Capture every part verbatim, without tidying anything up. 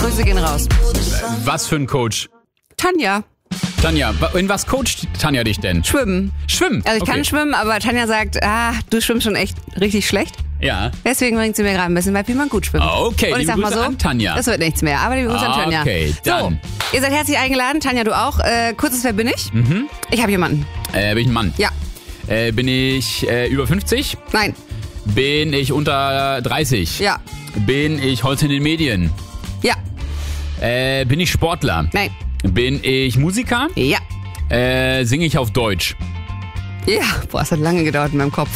Grüße gehen raus. Was für ein Coach? Tanja, Tanja, in was coacht Tanja dich denn? schwimmen. Schwimmen? Also ich okay. kann schwimmen, aber Tanja sagt, ah, du schwimmst schon echt richtig schlecht. Ja. Deswegen bringt sie mir gerade ein bisschen bei, wie man gut schwimmt. Okay, Und ich liebe sag mal Grüße so, an Tanja. das wird nichts mehr. Aber liebe Grüße an Tanja. Okay, dann. So, ihr seid herzlich eingeladen. Tanja, du auch. Äh, kurzes, wer bin ich? Mhm. Ich habe jemanden. Äh, bin ich ein Mann? Ja. Äh, bin ich äh, über fünfzig? Nein. Bin ich unter dreißig? Ja. Bin ich heute in den Medien? Ja. Äh, bin ich Sportler? Nein. Bin ich Musiker? Ja. Äh, singe ich auf Deutsch? Ja. Boah, es hat lange gedauert in meinem Kopf.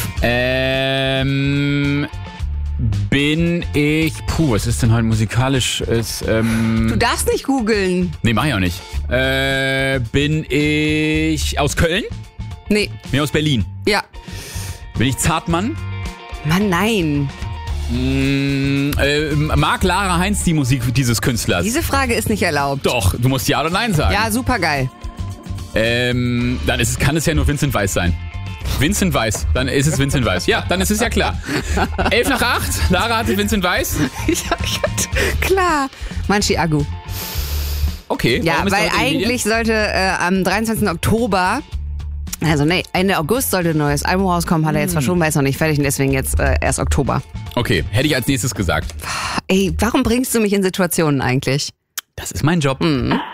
Ähm, bin ich... Puh, was ist denn heute musikalisch? Ist, ähm, Du darfst nicht googeln. nee, mach ich auch nicht. Äh, bin ich aus Köln? Nee. Nee, aus Berlin. Ja. Bin ich Zartmann? Mann, nein. Mm, äh, mag Lara Heinz die Musik dieses Künstlers? Diese Frage ist nicht erlaubt. Doch, du musst ja oder nein sagen. Ja, super geil. Ähm, dann ist es, kann es ja nur Vincent Weiss sein. Vincent Weiss, dann ist es Vincent Weiss. Ja, dann ist es ja klar. Elf nach acht, Lara hatte Vincent Weiss. Ja, klar. Manchi Agu. Okay, Ja, warum ist weil heute in den Medien? eigentlich sollte äh, am dreiundzwanzigsten Oktober, also nee, Ende August sollte ein neues Album rauskommen, hat er jetzt verschoben, weil es noch nicht fertig und deswegen jetzt äh, erst Oktober. Okay, hätte ich als nächstes gesagt. Ey, warum bringst du mich in Situationen eigentlich? Das ist mein Job. Mhm.